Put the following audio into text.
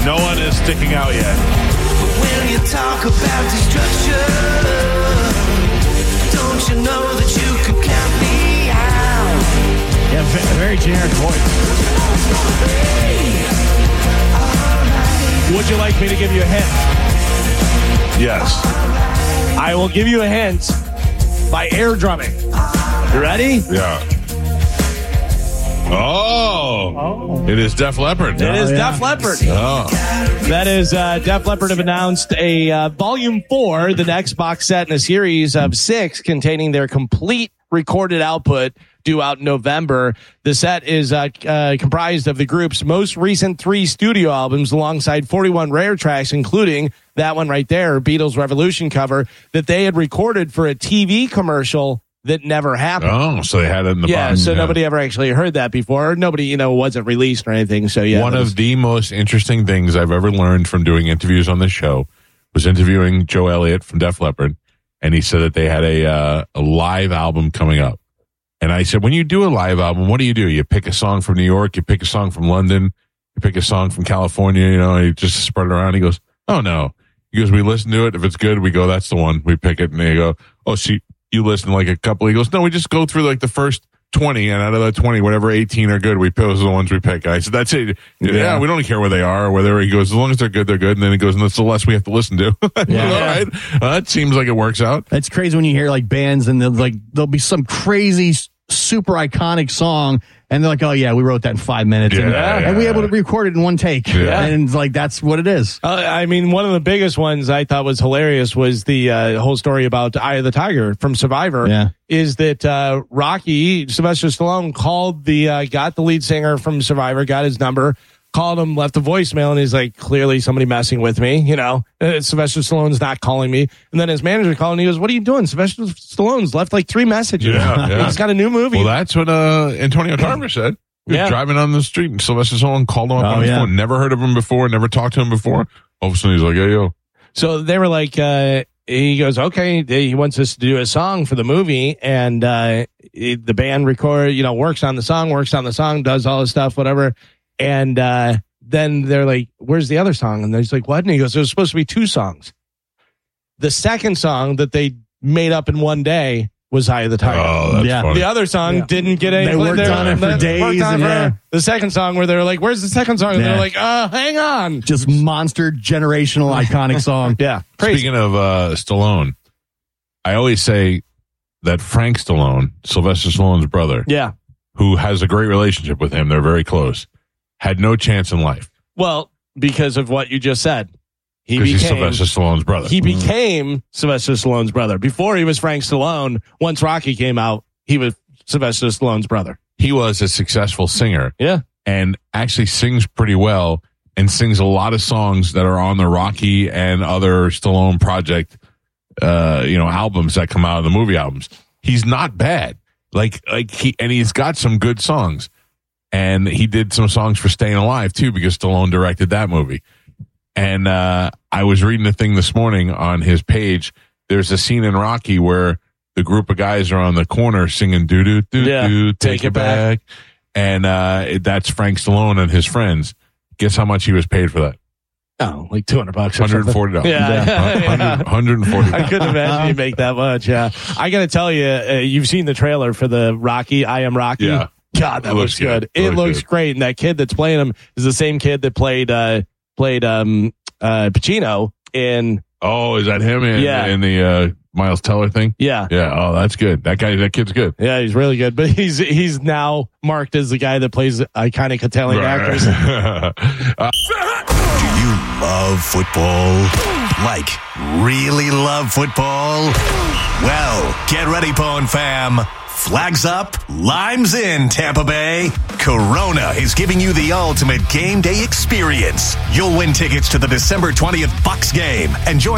No one is sticking out yet. When you talk about destruction, don't you know that you can count me out? Yeah, very generic voice. Would you like me to give you a hint? Yes. I will give you a hint by air drumming. You ready? Yeah. Oh. It is Def Leppard. It is Def Leppard. Oh. That is Def Leppard have announced a Volume 4, the next box set in a series of 6 containing their complete recorded output due out in November. The set is comprised of the group's most recent 3 studio albums alongside 41 rare tracks, including that one right there, Beatles Revolution cover, that they had recorded for a TV commercial that never happened. Oh, so they had it in the box. So nobody ever actually heard that before. Nobody, wasn't released or anything. So yeah. One of the most interesting things I've ever learned from doing interviews on this show was interviewing Joe Elliott from Def Leppard, and he said that they had a live album coming up. And I said, when you do a live album, what do? You pick a song from New York, you pick a song from London, you pick a song from California, and you just spread it around. He goes, oh no. He goes, we listen to it. If it's good, we go, that's the one. We pick it. And they go, oh, see, you listen like a couple. He goes, no, we just go through like the first 20, and out of that 20, whatever 18 are good, those are the ones we pick. I said, that's it. Yeah, we don't care where they are or whether. He goes, as long as they're good, they're good. And then he goes, and that's the less we have to listen to. Yeah. All right. That seems like it works out. It's crazy when you hear like bands and there'll be some crazy, super iconic song, and they're like, oh yeah, we wrote that in 5 minutes. And we were able to record it in one take. Yeah. And it's like, that's what it is. One of the biggest ones I thought was hilarious was the whole story about Eye of the Tiger from Survivor. Yeah. Is that Rocky, Sylvester Stallone, called got the lead singer from Survivor, got his number, called him, left a voicemail, and he's like, clearly somebody messing with me, Sylvester Stallone's not calling me. And then his manager called and he goes, what are you doing? Sylvester Stallone's left like 3 messages. Yeah. He's got a new movie. Well, that's what Antonio Tarver said. He was driving on the street and Sylvester Stallone called him up on his phone. Never heard of him before, never talked to him before. All of a sudden he's like, hey, yo. So they were like, he goes, okay, he wants us to do a song for the movie, and the band works on the song, does all this stuff, whatever. And then they're like, where's the other song? And he's like, what? And he goes, there's supposed to be 2 songs. The second song that they made up in one day was Eye of the Tiger. Oh, that's funny. The other song didn't get any. They worked on it for days. The second song where they're like, where's the second song? And they're like, hang on. Just monster, generational, iconic song. Yeah. Crazy. Speaking of Stallone, I always say that Frank Stallone, Sylvester Stallone's brother, who has a great relationship with him, they're very close, had no chance in life. Well, because of what you just said. He's Sylvester Stallone's brother. He became Sylvester Stallone's brother. Before he was Frank Stallone, once Rocky came out, he was Sylvester Stallone's brother. He was a successful singer. Yeah. And actually sings pretty well and sings a lot of songs that are on the Rocky and other Stallone project, albums that come out of the movie albums. He's not bad. He's got some good songs. And he did some songs for Staying Alive, too, because Stallone directed that movie. And I was reading a thing this morning on his page. There's a scene in Rocky where the group of guys are on the corner singing "Do-do-do-do, take it back." And that's Frank Stallone and his friends. Guess how much he was paid for that? Oh, like $200. $140. Yeah. $140. I couldn't imagine you make that much. Yeah. I got to tell you, you've seen the trailer for the Rocky, I Am Rocky. Yeah. God, that looks good. It looks great. And that kid that's playing him is the same kid that played Pacino in. Oh, is that him in the Miles Teller thing? Yeah. Yeah. Oh, that's good. That kid's good. Yeah, he's really good. But he's now marked as the guy that plays iconic Italian actors. Do you love football? Like, really love football? Well, get ready, Pone fam. Flags up, limes in, Tampa Bay. Corona is giving you the ultimate game day experience. You'll win tickets to the December 20th Bucs game. Enjoy